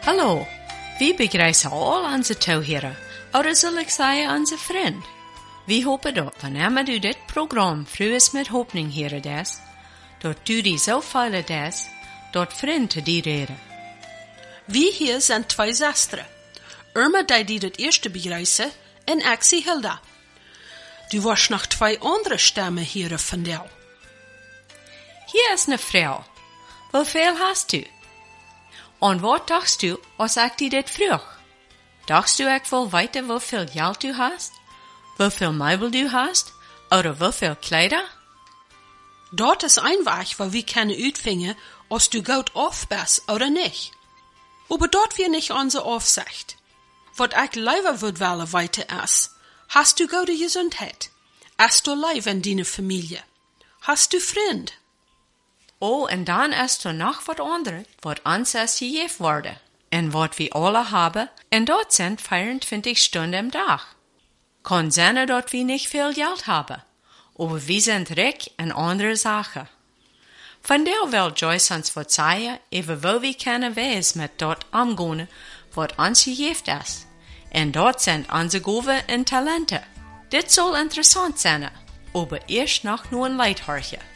Hallo, wir begrüßen all onze toeheren, oder soll ich sagen onze vriend. Wir hopen dat wanneer du dit programma Frues met Hoffnung hören des, dat du die so viele des, dat vriend te die reden. Wir hier sind zwei Schwestern. Irma, die das erste begrüßen, und ich Hilda. Du warst noch zwei andere Stimmen hier von dir. Hier ist eine Frau. Wie viel hast du? Und was dachtest du, als ich dir das frug? Dachtest du, ich will weiter, wie viel Geld du hast? Wie viel Möbel du hast? Oder wie viel Kleider? Dort ist ein Weg, wo wir können uitvinden, ob du gut auf bist oder nicht. Aber dort wir nicht unsere Aufsicht. Was ich lieber würde wollen weiter ist, hast du gute Gesundheit? Hast du Liebe in deiner Familie? Hast du Freunde? Oh, en dan is er nog wat anderes, wat ons is gegeven worden. En wat we alle hebben, en dat zijn 24 Stunden am Tag. Kann sein, dat we nicht viel Geld haben, aber wir sind reich in andere Sachen. Von der will Joyce uns wat sagen, über wo wir können wees mit dort umgehen, wat uns gegeven ist. En dat sind unsere Gaven und Talente. Dit soll interessant sein, aber erst noch nur ein Leid horchen.